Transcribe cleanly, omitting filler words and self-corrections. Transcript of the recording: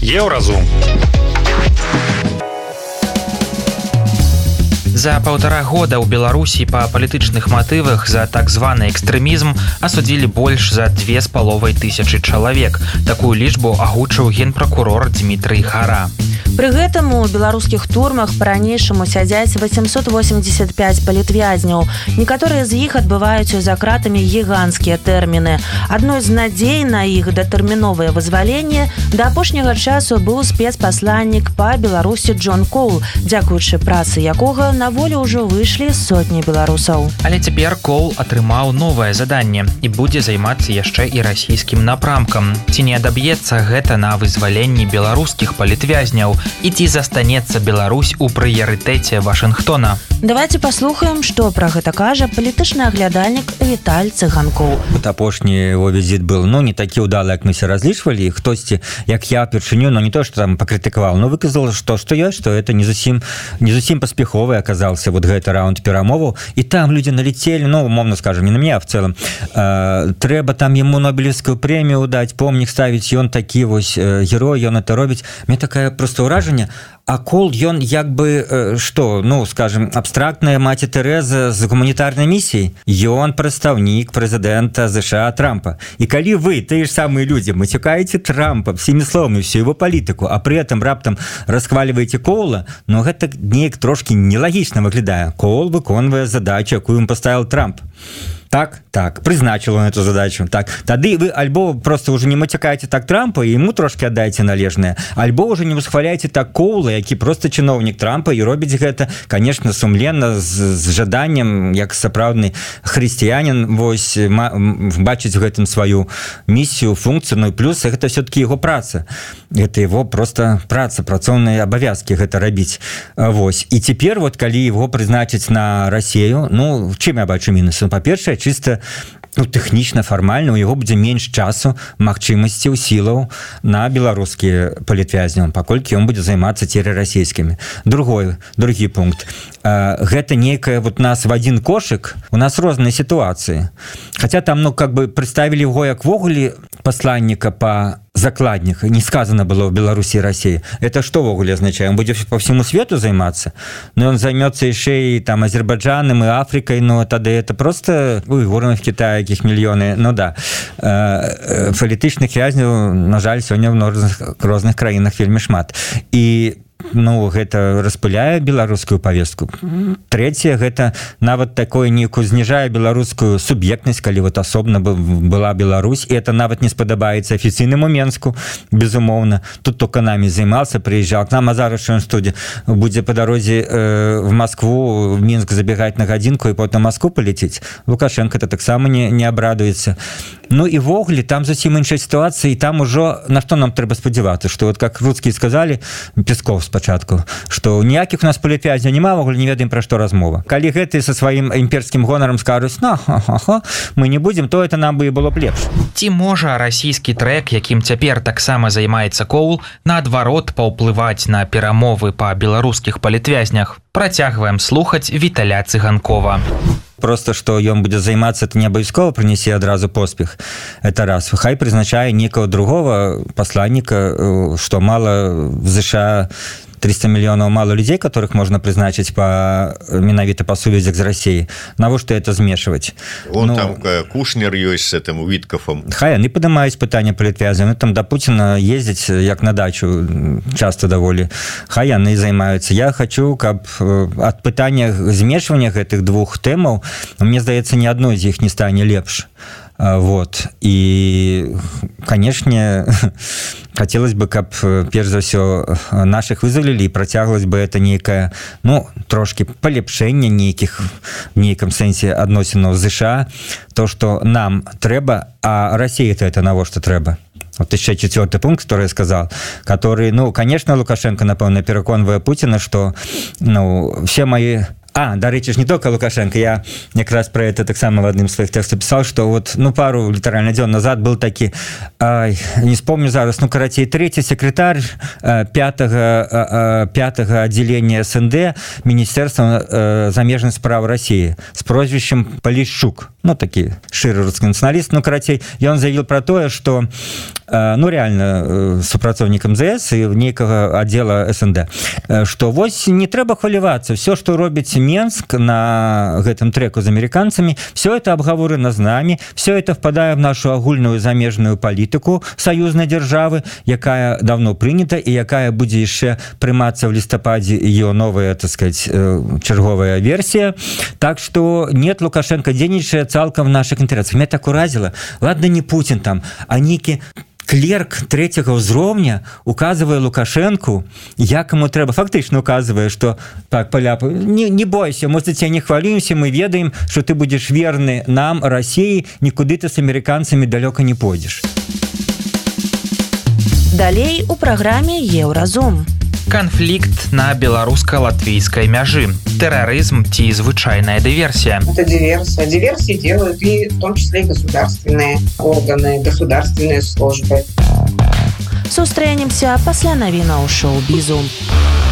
Еўразум. За 1,5 года ў Беларусі па палітычных матывах за так званы экстрэмізм асудзілі больш за 2500 чалавек. Такую лічбу агучыў генпракурор Дмітрый Гара. Пры гэтым у беларускіх турмах па-ранейшаму сядзяць 885 палітвязняў. Некаторыя з іх адбываюць за кратамі гіганцкія тэрміны. Адной з надзей на іх датэрміновае вызваленне да апошняга часу быў спецпасланнік па Беларусі Джон Коул, дзякуючы працы якога на волю ўжо выйшлі сотні беларусаў. Але цяпер Коул атрымаў новае заданне і будзе займацца яшчэ і расійскім напрамкам. Ці не адаб'ецца гэта на вызваленні беларускіх палітвязняў і ці застанецца Беларусь у прыярытэце Вашынгтона? Давайте паслухаем, што пра гэта кажа палітычны аглядальнік Віталь Цыганкоў. Апошні его візіт был, не такі ўдалы, як мы се разлічвалі. Хтосьці, як я першыню, не то, што там пакрытыкаваў, но выказал, што ёсць, што это не зусім паспяховы аказался вот гэты раунд перамоваў. І там людзі налетели, умовно скажем, не на меня, а в целом. Трэба там ему Нобелевскую премию даць, помнік ставіць, ён такі вось герой, ён это робіць. Мне такая просто ўражанне. А Коул, ён як бы, што, скажем, абстрактная маці Тэреза з гуманітарнай місіяй, ён прадстаўнік прэзідэнта США Трампа. І калі вы, тыя ж самыя людзі, мацюкаеце Трампа всеми словами, всю его палітыку, а пры этом раптам расхваливаеце Коула, гэта неяк трошки нелагічна выглядае. Коул выконвае задачу, якую ім паставіў Трамп. Так, прызначил он эту задачу. Так, тады вы альбо просто уже не матюкаете так Трампа и ему трошки отдайте належное, альбо уже не восхваляете так Коула, які просто чыноўнік Трампа і робіць гэта, конечно, сумленна з жаданнем, як сапраўдны хрысціянин, вось бачыць в гэтым сваю миссию, функцию, плюс гэта все-таки его праца. Это его просто праца, працоўныя абавязкі гэта рабіць. Вось. І цяпер вот калі его прызначыць на Россию, чым я бачу мінус? Па-першае, чисто тэхнічна, фармальна, у яго будзе менш часу, магчымасцяў, сілаў на беларускія палітвязняў, паколькі ён будзе займацца церарасійскімі. Другі пункт. Гэта нейкая нас в один кошык, у нас розныя сітуацыі. Хаця там, представілі яго як ввогуле пасланніка па закладніх, не сказано было в Беларуси и России. Это что ввогуле означает? Он будет по всему свету заниматься? Но он займется еще и там Азербайджаном, и Африкой, тогда это просто уйгурами в Китае, каких миллионы. Да. Палітычных вязняў, на жаль, сёння в розных краінах вельмі шмат. І гэта распыляе беларускую повестку. Трэцяе, гэта нават такое нейкую зніжае беларускую суб'ектнасць, калі асобна была Беларусь, і это нават не спадабаецца афіцыйнаму Менску, безумоўна. Тут только нами займался, приезжал к нам, а зараз ён студзе будзе по дорозе в Москву, в Минск забегать на гадзінку і потом в Москву полететь. Лукашенко-то таксама не абрадуецца. І ввогуле там зусім іншая ситуация, і там ужо на што нам трэба спадзявацца, што вот как русские сказали, Песков спачатку, што ніякіх у нас палітвязняў няма, ввогуле не ведаем, пра што размова. Калі гэты са сваім імперскім гонарам скажуць, мы не будзем, то это нам бы і было б лепш. Ці можа расійскі трэк, якім цяпер таксама займаецца Коул, наадварот паўплываць на перамовы па беларускіх палітвязнях? Працягваем слухаць Віталя Цыганкова. Просто, што ён будзе займацца, это не абавязкова прынесе адразу поспех. Это раз. Хай прызначае некого другого пасланніка, што мала в США 300 миллионов мало людей, которых можно призначить менавіта по сувязях с Россией. Навошта это змешивать? Там Кушнер есть с этим Виткофом. Хай, они поднимают пытания палітвязняў. Там до Путина ездить, як на дачу, часто даволі. Хай они займаюцца. Я хочу, каб от пытания змешивания гэтых двух тэмаў, мне здаецца, ни одной из них не стане лепш. Вот. И, конечно, хотелось бы, каб перш за все наших вызвалілі, і працяглась бы это нейкае, трошки палепшэнне нейкіх в нейкім сэнсе адносінаў з США, то, что нам трэба, а России-то это навошта трэба. Вот еще 4-й пункт, который я сказал, который, конечно, Лукашенко, напэўна, пераконвае Путина, что, все мои... дарэчы, не только Лукашенко, я якраз про это таксама в адным з своих текстов писал, что пару літаральна дзён назад был такі, не вспомню зараз, карацей, третий секретарь 5-го отделения СНД Министерства замежных справ России с прозвищем Полищук, такі шыры русский националист, карацей, и он заявил про то, что ну реально супрацоўнік МЗС і нейкага аддзела СНД, што вось не трэба хвалявацца, все, што робіць Менск на гэтым трэку з амерыканцамі, все это абгаворана з намі, все это впадае в нашу агульную замежную палітыку саюзнай дзяржавы, якая давно прынята і якая будзе яшчэ прымацца в лістападзе ее новая, так сказать, чарговая версія. Так что нет, Лукашенко дзейнічае цалкам в наших інтарэсах. Меня так уразила, ладно, не Путин там, а нейкі клерк третьего ўзроўня указывае Лукашенку, як ему трэба, фактычна указывае, что так, Поляп, не бойся, мы за тебя не хвалюемся, мы ведаем, что ты будешь верны нам, России, никуды ты с американцами далёка не пойдешь. Далей у праграме Еўразум. Конфликт на белорусско-латвийской мяжи. Терроризм ці звычайная диверсия. Это диверсия. Диверсии делают и в том числе и государственные органы, государственные службы. Сустрэнемся пасля навінаў шоу-бізу.